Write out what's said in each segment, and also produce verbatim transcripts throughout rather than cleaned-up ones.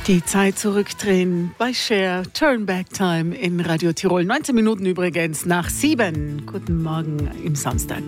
Die Zeit zurückdrehen bei Cher, Turn Back Time in Radio Tirol. neunzehn Minuten übrigens nach sieben. Guten Morgen im Samstag.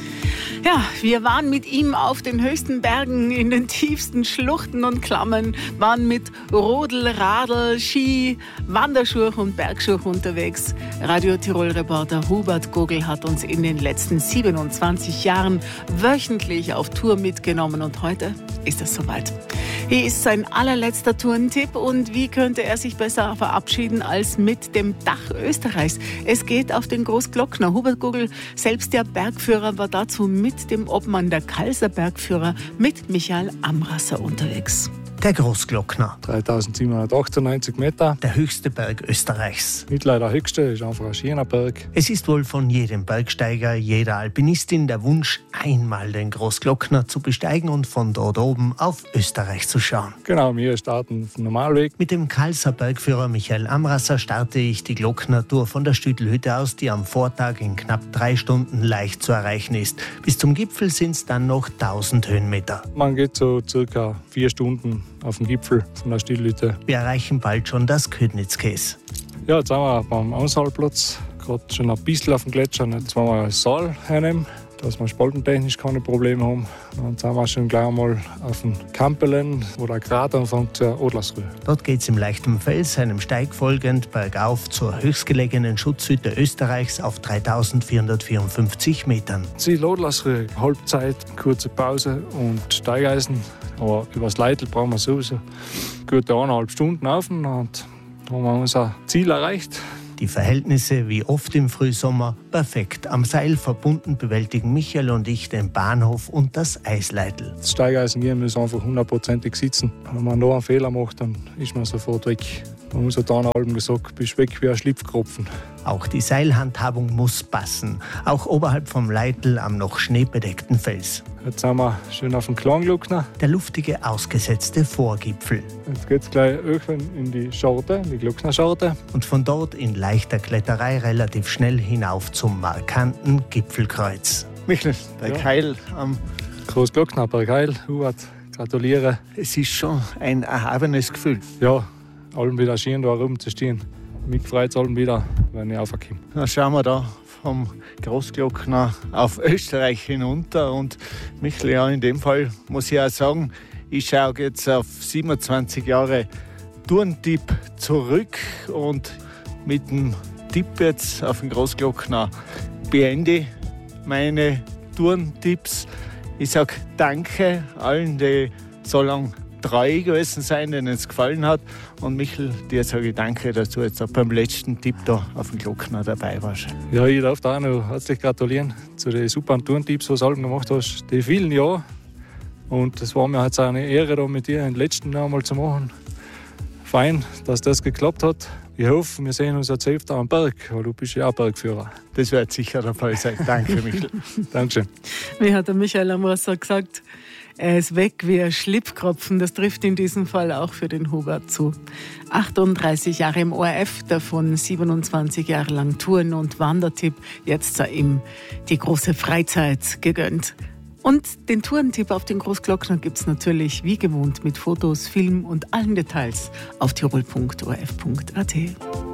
Ja, wir waren mit ihm auf den höchsten Bergen, in den tiefsten Schluchten und Klammern, waren mit Rodel, Radl, Ski, Wanderschuhe und Bergschuhe unterwegs. Radio Tirol-Reporter Hubert Gogel hat uns in den letzten siebenundzwanzig Jahren wöchentlich auf Tour mitgenommen und heute ist es soweit. Hier ist sein allerletzter Tourentipp und wie könnte er sich besser verabschieden als mit dem Dach Österreichs? Es geht auf den Großglockner. Hubert Gogel, selbst der Bergführer, war dazu mit dem Obmann der Kalser Bergführer mit Michael Amrasser unterwegs. Der Großglockner. dreitausendsiebenhundertachtundneunzig Meter. Der höchste Berg Österreichs. Nicht leider der höchste, ist einfach ein schöner Berg. Es ist wohl von jedem Bergsteiger, jeder Alpinistin der Wunsch, einmal den Großglockner zu besteigen und von dort oben auf Österreich zu schauen. Genau, wir starten auf dem Normalweg. Mit dem Kalser Bergführer Michael Amrasser starte ich die Glocknertour von der Stüttelhütte aus, die am Vortag in knapp drei Stunden leicht zu erreichen ist. Bis zum Gipfel sind es dann noch tausend Höhenmeter. Man geht so circa vier Stunden auf dem Gipfel von der Stüttelhütte. Wir erreichen bald schon das Ködnitzkäs. Ja, jetzt sind wir beim Aushaltplatz. Gerade schon ein bisschen auf dem Gletscher. Jetzt wollen wir ein Saal hernehmen, dass wir spaltentechnisch keine Probleme haben. Dann sind wir schon gleich einmal auf dem Kampelen, wo der Grat anfängt zur Adlersröhre. Dort geht es im leichten Fels, einem Steig folgend, bergauf zur höchstgelegenen Schutzhütte Österreichs auf dreitausendvierhundertvierundfünfzig Metern. Ziel Adlersröhre, Halbzeit, kurze Pause und Steigeisen. Aber übers Leitl brauchen wir sowieso gute eineinhalb Stunden auf und dann haben wir unser Ziel erreicht. Die Verhältnisse, wie oft im Frühsommer, perfekt. Am Seil verbunden bewältigen Michael und ich den Bahnhof und das Eisleitl. Das Steigeisen hier muss einfach hundertprozentig sitzen. Wenn man da einen Fehler macht, dann ist man sofort weg. Man muss hat dann halben gesagt, bist weg wie ein Schlipfkropfen. Auch die Seilhandhabung muss passen. Auch oberhalb vom Leitl am noch schneebedeckten Fels. Jetzt sind wir schön auf dem Kleinglockner. Der luftige, ausgesetzte Vorgipfel. Jetzt geht es gleich in die Scharte, in die Glocknerscharte. Und von dort in leichter Kletterei relativ schnell hinauf zum markanten Gipfelkreuz. Michael, bei Ja. Keil am Großglockner, Bergheil, Hubert, gratuliere. Es ist schon ein erhabenes Gefühl. Ja, allem wieder schön da oben zu stehen. Mich freut es allem wieder, wenn ich raufkomme. Dann schauen wir da vom Großglockner auf Österreich hinunter. Und Michael, ja, in dem Fall muss ich auch sagen, ich schaue jetzt auf siebenundzwanzig Jahre Tourentipp zurück und mit dem Tipp jetzt auf den Großglockner beende ich meine Tourentipps. Ich sage danke allen, die so lange treu gewesen sein, denen es gefallen hat. Und Michael, dir sage ich danke, dass du jetzt auch beim letzten Tipp da auf dem Glockner dabei warst. Ja, ich darf da auch noch herzlich gratulieren zu den super Tourentipps, die du selber gemacht hast, die vielen Jahre. Und es war mir jetzt auch eine Ehre, da mit dir den letzten einmal zu machen. Fein, dass das geklappt hat. Ich hoffe, wir sehen uns jetzt öfter am Berg, weil du bist ja auch Bergführer. Das wird sicher der Fall sein. Danke, Michael. Dankeschön. Wie hat der Michael Amrasser gesagt, er ist weg wie ein Schlipfkropfen. Das trifft in diesem Fall auch für den Hubert zu. achtunddreißig Jahre im O R F, davon siebenundzwanzig Jahre lang Touren- und Wandertipp. Jetzt sei ihm die große Freizeit gegönnt. Und den Tourentipp auf den Großglockner gibt es natürlich wie gewohnt mit Fotos, Film und allen Details auf tirol punkt o r f punkt a t.